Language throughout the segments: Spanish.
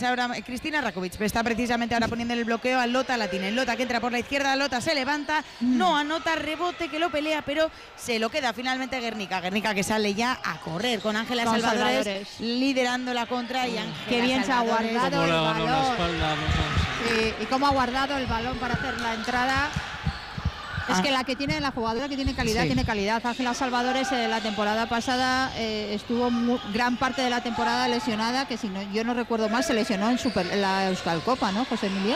ahora Cristina Rakovic, está precisamente ahora poniendo el bloqueo a Lotta Latínen. Lotta que entra por la izquierda, Lotta se levanta, no anota, rebote que lo pelea, pero se lo queda finalmente Guernica. Guernica que sale ya a correr con Ángela Salvadores liderando la contra y Ángela qué bien Salvadores. Se ha guardado el balón. La espalda, y cómo ha guardado el balón para hacer la entrada. Es que la jugadora que tiene calidad, tiene calidad. Ángela Salvadores la temporada pasada estuvo gran parte de la temporada lesionada, que si no, yo no recuerdo mal, se lesionó en la Euskal Copa, ¿no, José Emilio?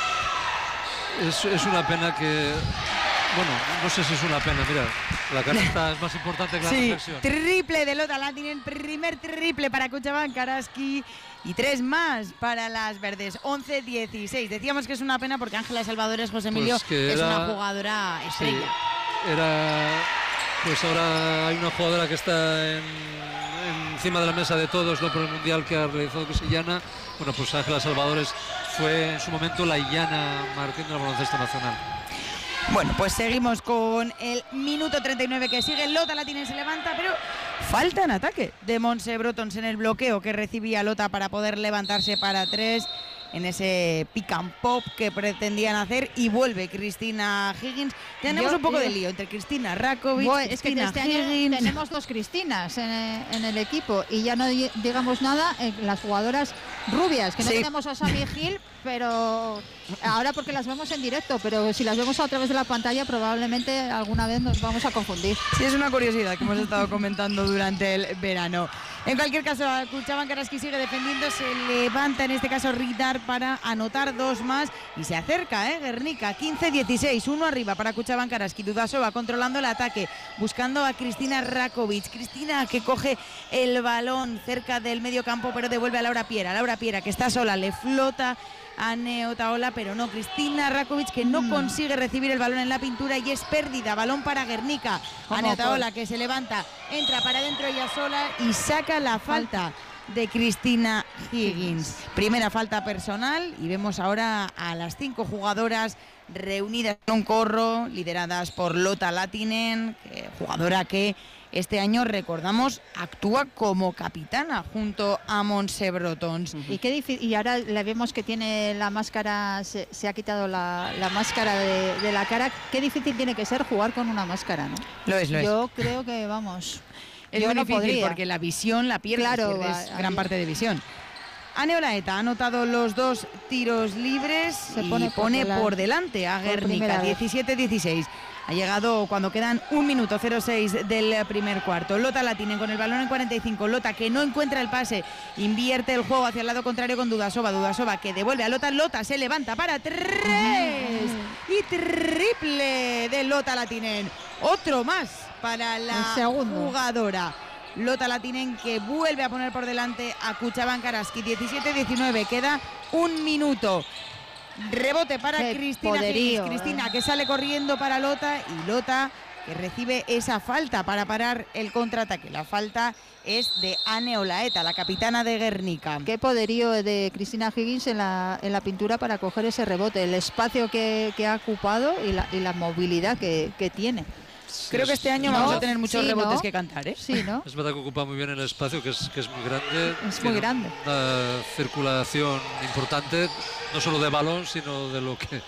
Es una pena que... Bueno, no sé si es una pena, mira, la canasta es más importante que la reflexión. Triple de Lotta Latínen, primer triple para Kutxabank Araski y 3 más para las verdes, 11-16. Decíamos que es una pena porque Ángela Salvadores, José Emilio, es una jugadora estrella. Pues ahora hay una jugadora que está encima de la mesa de todos, ¿no? Por el mundial que ha realizado, que es Illana. Bueno, pues Ángela Salvadores fue en su momento la Illana Martín del baloncesto nacional. Bueno, pues seguimos con el minuto 39 que sigue. Lotta Latínen se levanta, pero falta en ataque de Montse Brotons en el bloqueo que recibía Lotta para poder levantarse para 3 en ese pick and pop que pretendían hacer, y vuelve Cristina Higgins. Tenemos un poco de lío entre Cristina Rakovic, es que este año tenemos 2 Cristinas en el equipo, y ya no digamos nada las jugadoras rubias, que no tenemos a Sami Gil, pero ahora porque las vemos en directo, pero si las vemos a través de la pantalla probablemente alguna vez nos vamos a confundir. Sí, es una curiosidad que hemos estado comentando durante el verano. En cualquier caso, Kutxabank Araski sigue defendiendo, se levanta en este caso Ridar para anotar 2 más y se acerca Guernica, 15-16, 1 arriba para Kutxabank Araski. Dudasova controlando el ataque, buscando a Cristina Rakovic. Cristina que coge el balón cerca del medio campo, pero devuelve a Laura Piera. Laura Piera que está sola, le flota a Ane Otaola, pero no, Cristina Rakovic que no consigue recibir el balón en la pintura y es pérdida, balón para Guernica. Ane Otaola que se levanta, entra para adentro ella sola y saca la falta de Cristina Higgins. Primera falta personal y vemos ahora a las 5 jugadoras reunidas en un corro, lideradas por Lotta Latínen, jugadora que este año, recordamos, actúa como capitana junto a Montse Brotons. Y ahora le vemos que tiene la máscara, se ha quitado la máscara de la cara. Qué difícil tiene que ser jugar con una máscara, ¿no? Lo es. Yo creo que, vamos... Es muy difícil porque la visión la pierdes, pierdes gran parte de visión. Ane Olaeta ha anotado los 2 tiros libres y pone por delante a Guernica, 17-16. Ha llegado cuando quedan 1 minuto 06 del primer cuarto. Lotta Latínen con el balón en 45. Lotta que no encuentra el pase, invierte el juego hacia el lado contrario con Dudasova. Dudasova que devuelve a Lotta. Lotta se levanta para 3 y triple de Lotta Latínen. Otro más para la jugadora. Lotta Latínen que vuelve a poner por delante a Kutxabank Araski, 17-19, queda 1 minuto. Rebote para Cristina Higgins. Cristina que sale corriendo para Lotta y Lotta que recibe esa falta para parar el contraataque. La falta es de Ane Olaeta, la capitana de Guernica. Qué poderío de Cristina Higgins en la pintura para coger ese rebote, el espacio que ha ocupado y la movilidad que tiene. Creo que este año vamos a tener muchos rebotes que cantar, Sí, ¿no? Es verdad que ocupa muy bien el espacio, que es muy grande. Es muy grande. Una circulación importante, no solo de balón, sino de lo que